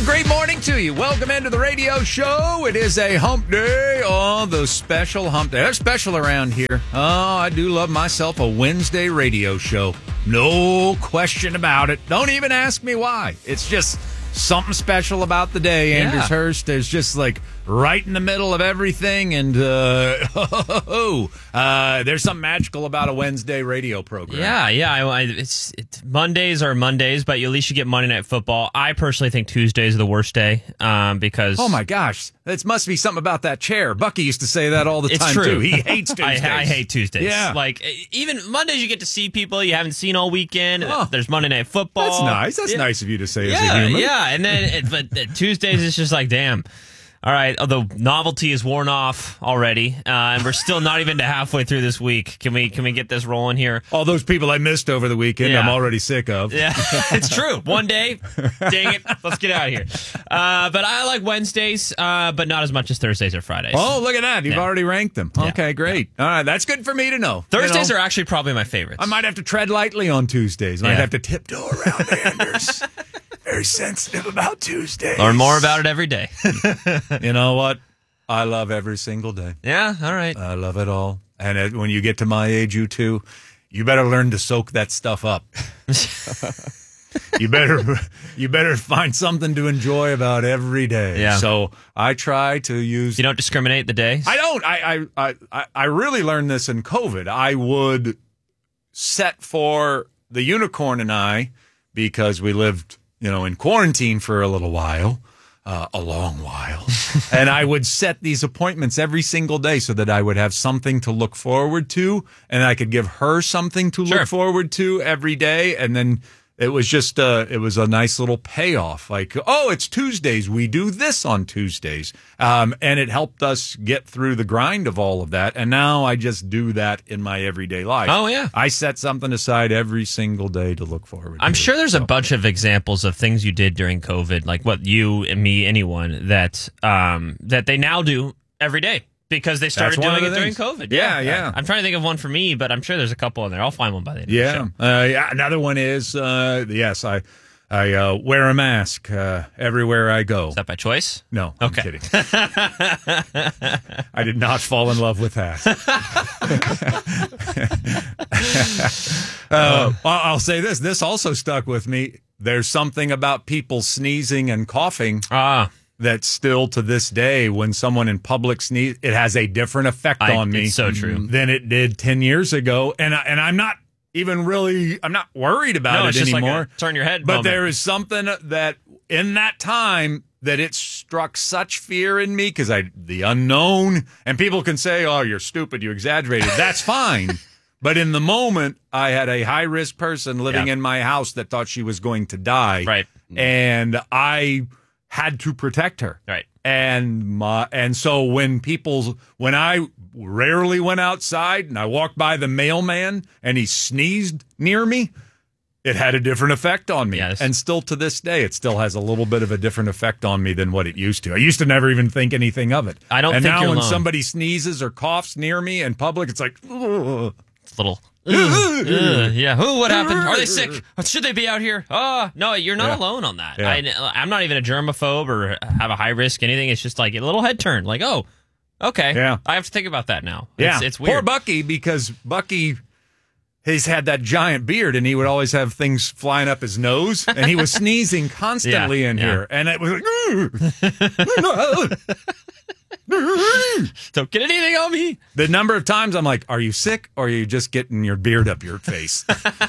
Great morning to you. Welcome into the radio show. It is a hump day. Oh, the special hump day. They're special around here. Oh, I do love myself a Wednesday radio show. No question about it. Don't even ask me why. It's just something special about the day. Anders Hurst is just like right in the middle of everything, and there's something magical about a Wednesday radio program. It's Mondays are Mondays, but at least you get Monday Night Football. I personally think Tuesdays are the worst day because oh my gosh, it must be something about that chair. Bucky used to say that all the time. It's true. Too. He hates Tuesdays. I hate Tuesdays. Yeah, like even Mondays you get to see people you haven't seen all weekend. Oh, there's Monday Night Football. That's nice. That's nice of you to say as a human. Yeah, and then but Tuesdays it's just like damn. All right, the novelty is worn off already, and we're still not even to halfway through this week. Can we get this rolling here? All those people I missed over the weekend, I'm already sick of. Yeah, it's true. One day, dang it, let's get out of here. But I like Wednesdays, but not as much as Thursdays or Fridays. Oh, look at that. You've already ranked them. Yeah. Okay, great. All right, that's good for me to know. Thursdays are actually probably my favorites. I might have to tread lightly on Tuesdays. Might have to tiptoe around Anders. Very sensitive about Tuesdays. Learn more about it every day. You know what? I love every single day. Yeah, all right. I love it all. And when you get to my age, you too, you better learn to soak that stuff up. You better find something to enjoy about every day. Yeah. So I try to use. You don't discriminate the days? I don't. I really learned this in COVID. I would set for the unicorn and I, because we lived, in quarantine for a little while. A long while. And I would set these appointments every single day so that I would have something to look forward to, and I could give her something to look forward to every day. And then it was just it was a nice little payoff. Like, oh, it's Tuesdays. We do this on Tuesdays. And it helped us get through the grind of all of that. And now I just do that in my everyday life. Oh, yeah. I set something aside every single day to look forward to. I'm sure there's a bunch of examples of things you did during COVID, like what you and me, anyone, that they now do every day. Because they started doing it during COVID. Yeah. I'm trying to think of one for me, but I'm sure there's a couple in there. I'll find one by the end of the show. Another one is, yes, I wear a mask everywhere I go. Is that by choice? No, okay. I'm kidding. I did not fall in love with that. I'll say this. This also stuck with me. There's something about people sneezing and coughing. That still to this day, when someone in public sneezes, it has a different effect on me. It's so true. Than it did 10 years ago. And I'm not even really, I'm not worried about it just anymore. Like a turn your head But moment. there is something that in that time that it struck such fear in me because the unknown, and people can say, oh, you're stupid, you exaggerated. That's fine. But in the moment, I had a high-risk person living in my house that thought she was going to die. Right. And I had to protect her. Right. And so when I rarely went outside and I walked by the mailman and he sneezed near me, it had a different effect on me. Yes. And still to this day, it still has a little bit of a different effect on me than what it used to. I used to never even think anything of it. I don't think you're alone. And now when somebody sneezes or coughs near me in public, it's like, ugh. It's a little... yeah. What happened? Are they sick? Should they be out here? No, you're not alone on that. Yeah. I'm not even a germaphobe or have a high risk anything. It's just like a little head turn. Like, oh, okay. Yeah. I have to think about that now. Yeah. It's weird. Poor Bucky, because Bucky, he's had that giant beard and he would always have things flying up his nose and he was sneezing constantly in here. And it was like, don't get anything on me. The number of times I'm like, are you sick or are you just getting your beard up your face?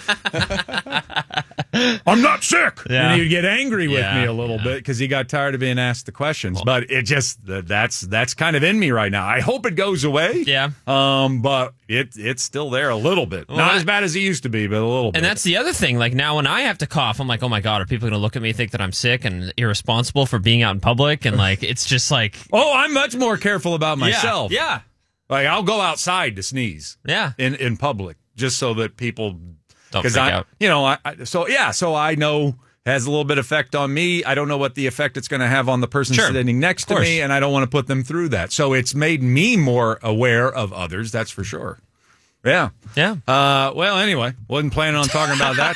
I'm not sick. Yeah. And he'd get angry with me a little bit because he got tired of being asked the questions. Well, but it just, that's kind of in me right now. I hope it goes away. Yeah. But it's still there a little bit. Well, not as bad as it used to be, but a little bit. And that's the other thing. Like now when I have to cough, I'm like, oh my God, are people going to look at me and think that I'm sick and irresponsible for being out in public? And like, it's just like. Oh, I'm much more careful about myself. Yeah. Like I'll go outside to sneeze. Yeah. In public, just so that people don't freak out. So I know has a little bit of effect on me. I don't know what the effect it's going to have on the person sitting next to me, and I don't want to put them through that. So it's made me more aware of others, that's for sure. Yeah. Yeah. Well, anyway, wasn't planning on talking about that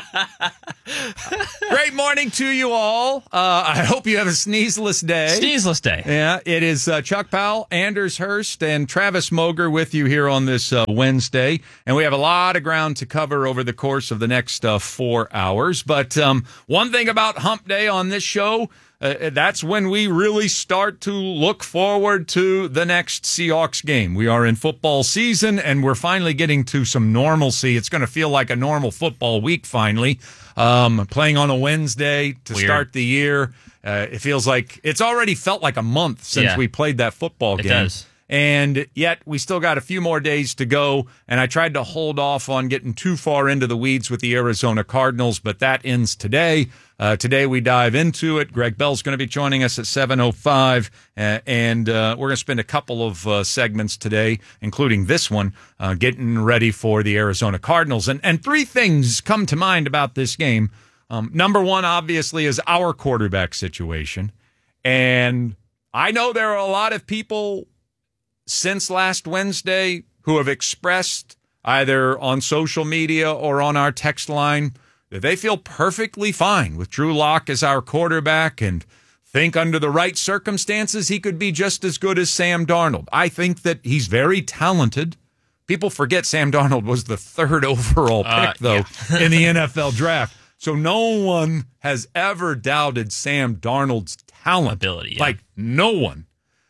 today. Great morning to you all. I hope you have a sneezeless day. Sneezeless day. Yeah, it is Chuck Powell, Anders Hurst, and Travis Moger with you here on this Wednesday. And we have a lot of ground to cover over the course of the next 4 hours. But one thing about Hump Day on this show, that's when we really start to look forward to the next Seahawks game. We are in football season, and we're finally getting to some normalcy. It's going to feel like a normal football week finally. Playing on a Wednesday to start the year. It feels like it's already felt like a month since we played that football game. It does. And yet we still got a few more days to go. And I tried to hold off on getting too far into the weeds with the Arizona Cardinals, but that ends today. Today we dive into it. Greg Bell's going to be joining us at 7:05, and we're going to spend a couple of segments today, including this one, getting ready for the Arizona Cardinals. And three things come to mind about this game. Number one, obviously, is our quarterback situation. And I know there are a lot of people since last Wednesday who have expressed either on social media or on our text line that they feel perfectly fine with Drew Lock as our quarterback and think under the right circumstances he could be just as good as Sam Darnold. I think that he's very talented. People forget Sam Darnold was the 3rd overall pick, in the NFL draft. So no one has ever doubted Sam Darnold's talent. Ability, yeah. Like, no one.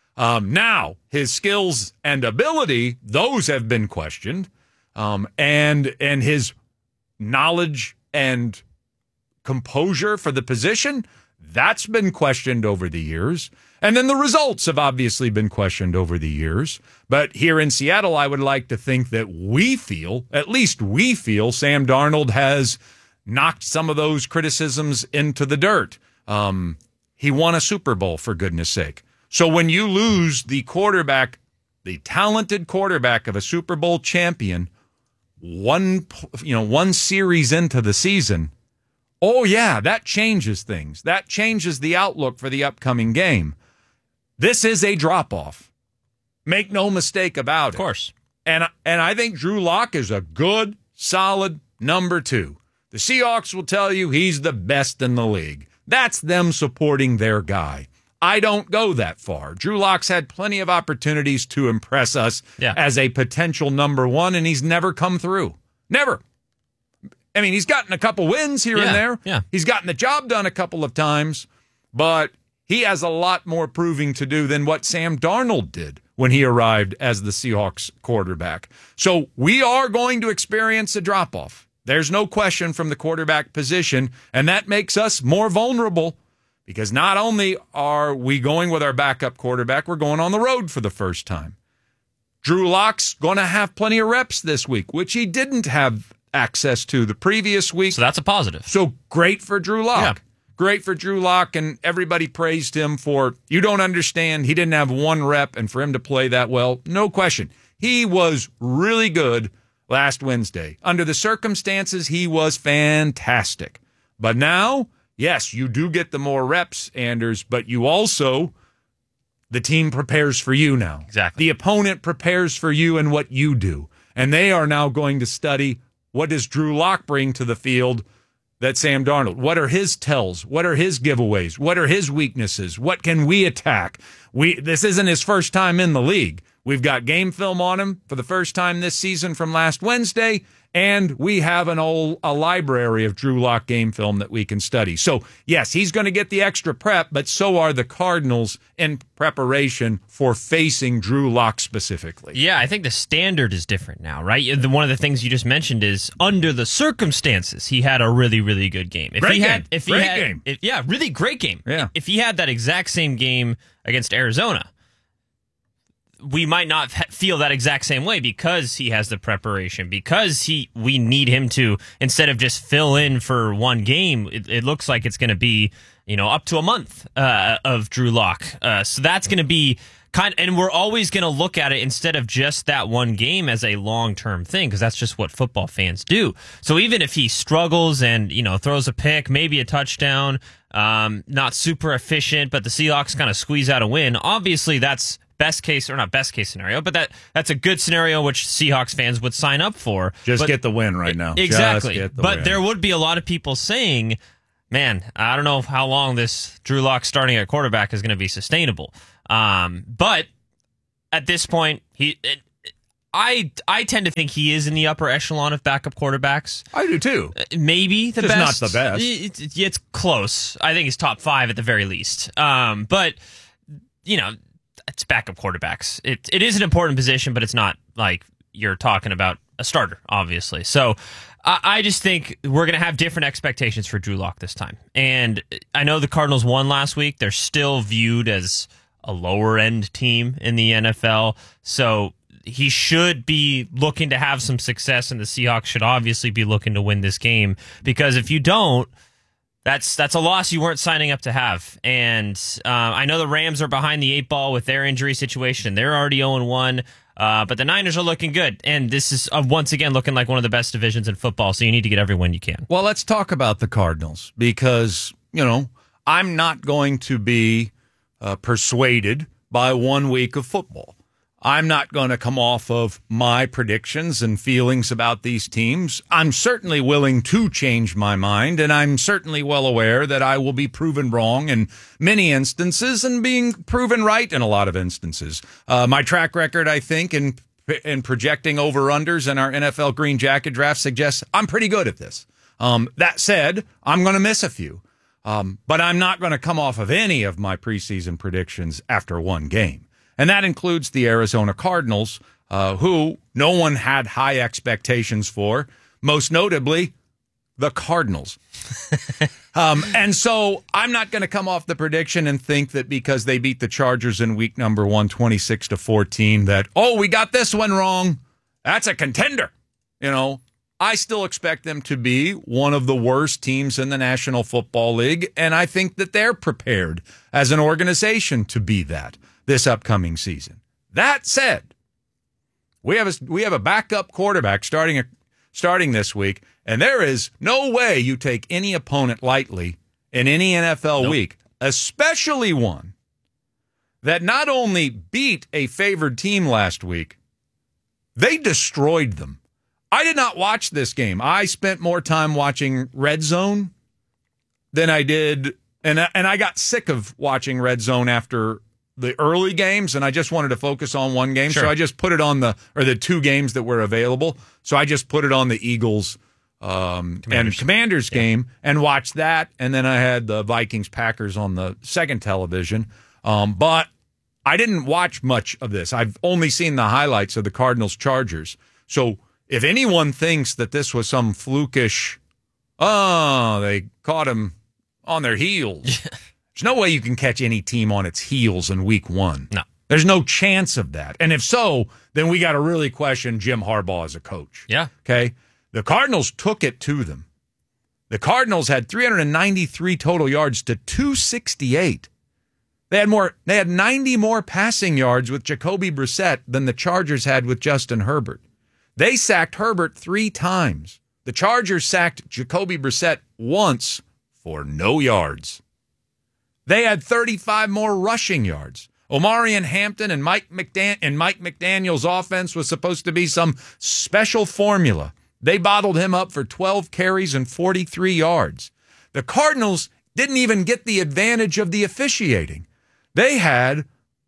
Now, his skills and ability, those have been questioned. And his knowledge and composure for the position, that's been questioned over the years. And then the results have obviously been questioned over the years. But here in Seattle, I would like to think that at least we feel, Sam Darnold has knocked some of those criticisms into the dirt. He won a Super Bowl, for goodness sake. So when you lose the quarterback, the talented quarterback of a Super Bowl champion, one series into the season, oh yeah, that changes things. That changes the outlook for the upcoming game. This is a drop-off. Make no mistake about it. Of course. And I think Drew Lock is a good, solid number 2. The Seahawks will tell you he's the best in the league. That's them supporting their guy. I don't go that far. Drew Lock's had plenty of opportunities to impress us as a potential number 1, and he's never come through. Never. I mean, he's gotten a couple wins here and there. Yeah. He's gotten the job done a couple of times, but he has a lot more proving to do than what Sam Darnold did when he arrived as the Seahawks quarterback. So we are going to experience a drop-off. There's no question from the quarterback position, and that makes us more vulnerable. Because not only are we going with our backup quarterback, we're going on the road for the first time. Drew Lock's going to have plenty of reps this week, which he didn't have access to the previous week. So that's a positive. So great for Drew Lock. Yeah. Great for Drew Lock, and everybody praised him for, you don't understand, he didn't have one rep, and for him to play that well, no question. He was really good last Wednesday. Under the circumstances, he was fantastic. But now, yes, you do get the more reps, Anders, but you also, the team prepares for you now. Exactly. The opponent prepares for you and what you do. And they are now going to study, what does Drew Lock bring to the field that Sam Darnold? What are his tells? What are his giveaways? What are his weaknesses? What can we attack? This isn't his first time in the league. We've got game film on him for the first time this season from last Wednesday, and we have a library of Drew Lock game film that we can study. So, yes, he's going to get the extra prep, but so are the Cardinals in preparation for facing Drew Lock specifically. Yeah, I think the standard is different now, right? One of the things you just mentioned is under the circumstances, he had a really, really good game. Great game. Really great game. Yeah. If he had that exact same game against Arizona, we might not feel that exact same way because he has the preparation, because we need him to, instead of just fill in for one game, it looks like it's going to be, up to a month of Drew Lock. So that's going to be and we're always going to look at it instead of just that one game as a long-term thing, because that's just what football fans do. So even if he struggles and, throws a pick, maybe a touchdown, not super efficient, but the Seahawks kind of squeeze out a win, obviously that's best case, or not best case scenario, but that's a good scenario which Seahawks fans would sign up for. Just get the win right now. Exactly. But win. There would be a lot of people saying, man, I don't know how long this Drew Lock starting at quarterback is going to be sustainable. But at this point, I tend to think he is in the upper echelon of backup quarterbacks. I do too. Maybe the best. Not the best. It's close. I think he's top 5 at the very least. But, it's backup quarterbacks. It is an important position, but it's not like you're talking about a starter, obviously. So I just think we're going to have different expectations for Drew Lock this time. And I know the Cardinals won last week. They're still viewed as a lower-end team in the NFL. So he should be looking to have some success, and the Seahawks should obviously be looking to win this game. Because if you don't, that's a loss you weren't signing up to have. And I know the Rams are behind the 8 ball with their injury situation. They're already 0-1. But the Niners are looking good, and this is once again looking like one of the best divisions in football, so you need to get every win you can. Well, let's talk about the Cardinals because, I'm not going to be persuaded by 1 week of football. I'm not going to come off of my predictions and feelings about these teams. I'm certainly willing to change my mind, and I'm certainly well aware that I will be proven wrong in many instances and being proven right in a lot of instances. My track record, I think, in projecting over-unders in our NFL Green Jacket draft suggests I'm pretty good at this. That said, I'm going to miss a few. But I'm not going to come off of any of my preseason predictions after one game. And that includes the Arizona Cardinals, who no one had high expectations for, most notably the Cardinals. And so I'm not going to come off the prediction and think that because they beat the Chargers in week number 1, 26-14, that, we got this one wrong. That's a contender. I still expect them to be one of the worst teams in the National Football League, and I think that they're prepared as an organization to be that this upcoming season. That said, we have a backup quarterback starting this week, and there is no way you take any opponent lightly in any NFL week, especially one that not only beat a favored team last week, they destroyed them. I did not watch this game. I spent more time watching Red Zone than I did, and I got sick of watching Red Zone after the early games, and I just wanted to focus on one game. Sure. So I just put it on the 2 games that were available. So I just put it on the Eagles and Commanders game and watched that. And then I had the Vikings-Packers on the second television. But I didn't watch much of this. I've only seen the highlights of the Cardinals-Chargers. So if anyone thinks that this was some flukish, they caught him on their heels. There's no way you can catch any team on its heels in week 1. No. There's no chance of that. And if so, then we got to really question Jim Harbaugh as a coach. Yeah. Okay? The Cardinals took it to them. The Cardinals had 393 total yards to 268. They had 90 more passing yards with Jacoby Brissett than the Chargers had with Justin Herbert. They sacked Herbert 3 times. The Chargers sacked Jacoby Brissett once for no yards. They had 35 more rushing yards. Omarion Hampton and Mike McDaniel's offense was supposed to be some special formula. They bottled him up for 12 carries and 43 yards. The Cardinals didn't even get the advantage of the officiating. They had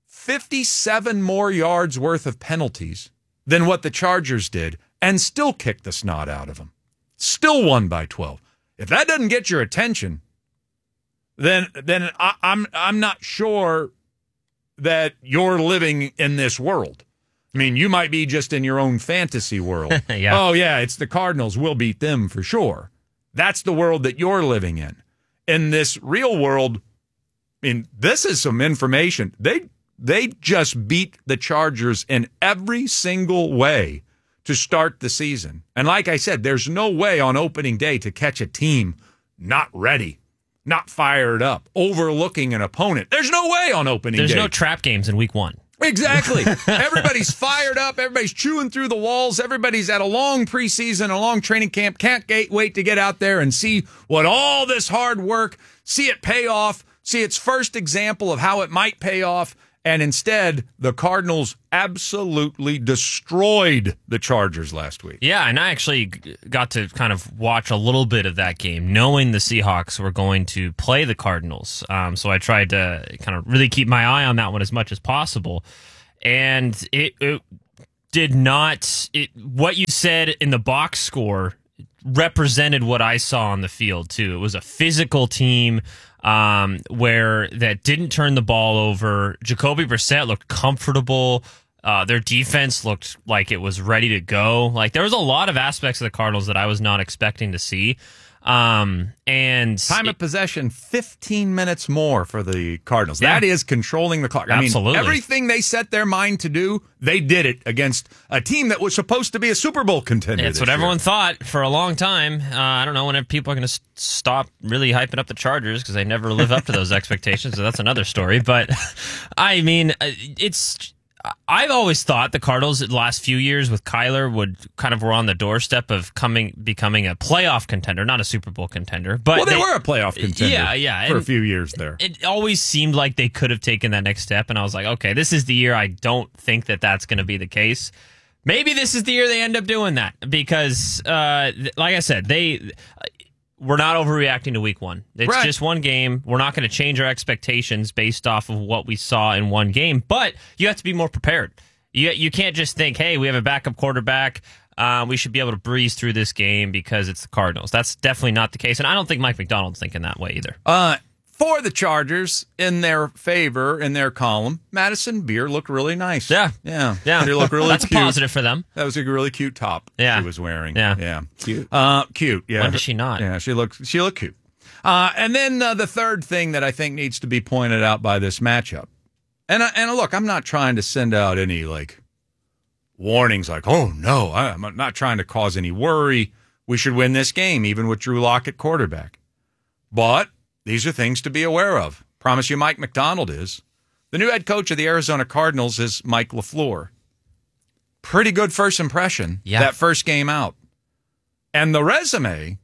57 more yards worth of penalties than what the Chargers did and still kicked the snot out of them. Still won by 12. If that doesn't get your attention, then I'm not sure that you're living in this world. I mean, you might be just in your own fantasy world. Yeah. Oh, yeah, it's the Cardinals. We'll beat them for sure. That's the world that you're living in. In this real world, I mean, this is some information. They just beat the Chargers in every single way to start the season. And like I said, there's no way on opening day to catch a team not ready, not fired up, overlooking an opponent. There's no way on opening day. There's no trap games in week 1. Exactly. Everybody's fired up. Everybody's chewing through the walls. Everybody's at a long preseason, a long training camp. Can't wait to get out there and see what all this hard work, see it pay off, see its first example of how it might pay off, And instead, the Cardinals absolutely destroyed the Chargers last week. Yeah, and I actually got to kind of watch a little bit of that game, knowing the Seahawks were going to play the Cardinals. So I tried to kind of really keep my eye on that one as much as possible. And it did not... what you said in the box score represented what I saw on the field, too. It was a physical team where that didn't turn the ball over. Jacoby Brissett looked comfortable. Their defense looked like it was ready to go. Like, there was a lot of aspects of the Cardinals that I was not expecting to see. And time of possession, 15 minutes more for the Cardinals. Yeah. That is controlling the clock. Absolutely. I mean, everything they set their mind to do, they did it against a team that was supposed to be a Super Bowl contender. It's what everyone thought for a long time. I don't know when people are going to stop really hyping up the Chargers because they never live up to those expectations. So that's another story. But I mean, I've always thought the Cardinals the last few years with Kyler were on the doorstep of becoming a playoff contender, not a Super Bowl contender. But they were a playoff contender for a few years there. It always seemed like they could have taken that next step, and I was like, okay, this is the year. I don't think that that's going to be the case. Maybe this is the year they end up doing that because, like I said, we're not overreacting to week one. It's just one game. We're not going to change our expectations based off of what we saw in one game, but you have to be more prepared. You can't just think, hey, we have a backup quarterback. We should be able to breeze through this game because it's the Cardinals. That's definitely not the case, and I don't think Mike McDonald's thinking that way either. For the Chargers, in their favor, in their column, Madison Beer looked really nice. Yeah. They look really That's cute. a positive for them. That was a really cute top she was wearing. Yeah. Cute. Cute, yeah. When does she not? Yeah, she looked cute. And then the third thing that I think needs to be pointed out by this matchup, and look, I'm not trying to send out any, warnings like, oh, no, I'm not trying to cause any worry. We should win this game, even with Drew Lock at quarterback. But these are things to be aware of. Promise you Mike McDonald is. The new head coach of the Arizona Cardinals is Mike LaFleur. Pretty good first impression, that first game out. And the resume,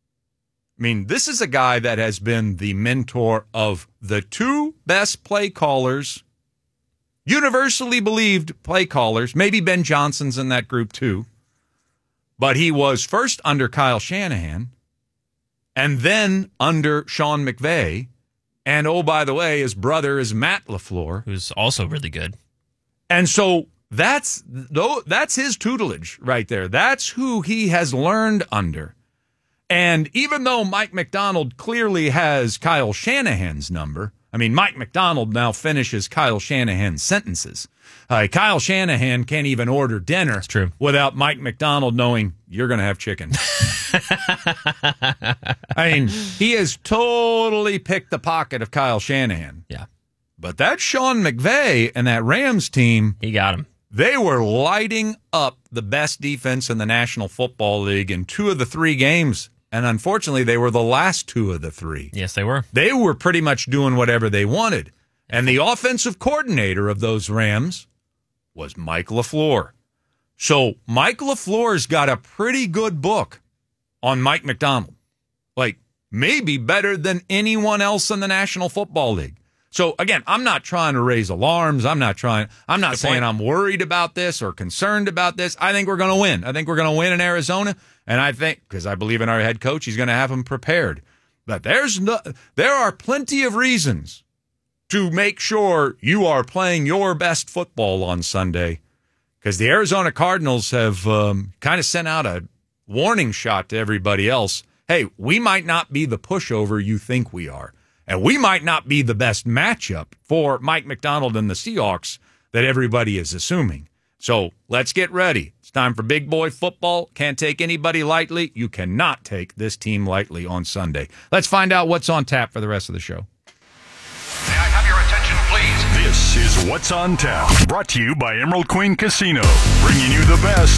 this is a guy that has been the mentor of the two best play callers, universally believed play callers. Maybe Ben Johnson's in that group too. But he was first under Kyle Shanahan, and then under Sean McVay. And, oh, by the way, his brother is Matt LaFleur, who's also really good. And so that's his tutelage right there. That's who he has learned under. And even though Mike McDonald clearly has Kyle Shanahan's number, Mike McDonald now finishes Kyle Shanahan's sentences. Kyle Shanahan can't even order dinner. That's true. Without Mike McDonald knowing you're going to have chicken. He has totally picked the pocket of Kyle Shanahan. Yeah. But that Sean McVay and that Rams team, he got him. They were lighting up the best defense in the National Football League in 2 of the 3 games. And unfortunately, they were the last 2 of the 3. Yes, they were. They were pretty much doing whatever they wanted. And the offensive coordinator of those Rams was Mike LaFleur. So Mike LaFleur's got a pretty good book on Mike McDonald. Maybe better than anyone else in the National Football League. So again, I'm not trying to raise alarms. I'm not saying I'm worried about this or concerned about this. I think we're going to win. I think we're going to win in Arizona. And I think, because I believe in our head coach, he's going to have them prepared. But there are plenty of reasons to make sure you are playing your best football on Sunday, because the Arizona Cardinals have kind of sent out a warning shot to everybody else. Hey, we might not be the pushover you think we are, and we might not be the best matchup for Mike McDonald and the Seahawks that everybody is assuming. So let's get ready. It's time for big boy football. Can't take anybody lightly. You cannot take this team lightly on Sunday. Let's find out what's on tap for the rest of the show. May I have your attention, please? This is What's on Tap, brought to you by Emerald Queen Casino, bringing you the best